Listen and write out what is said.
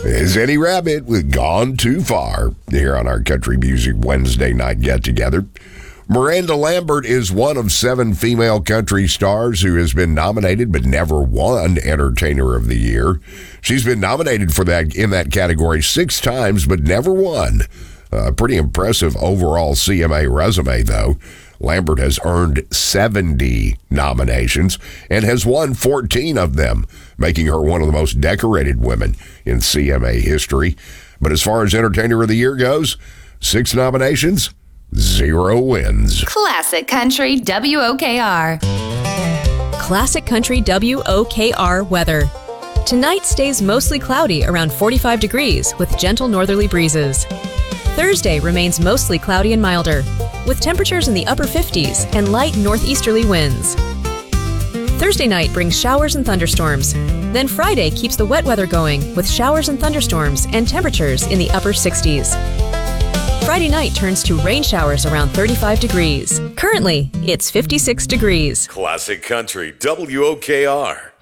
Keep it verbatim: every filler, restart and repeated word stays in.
is Eddie Rabbit with Gone Too Far here on our Country Music Wednesday night get-together. Miranda Lambert is one of seven female country stars who has been nominated but never won Entertainer of the Year. She's been nominated for that in that category six times but never won. A pretty impressive overall C M A resume, though. Lambert has earned seventy nominations and has won fourteen of them, making her one of the most decorated women in C M A history. But as far as Entertainer of the Year goes, six nominations, zero wins. Classic Country W O K R. Classic Country W O K R weather. Tonight stays mostly cloudy around forty-five degrees with gentle northerly breezes. Thursday remains mostly cloudy and milder, with temperatures in the upper fifties and light northeasterly winds. Thursday night brings showers and thunderstorms. Then Friday keeps the wet weather going with showers and thunderstorms and temperatures in the upper sixties. Friday night turns to rain showers around thirty-five degrees. Currently, it's fifty-six degrees. Classic Country W O K R.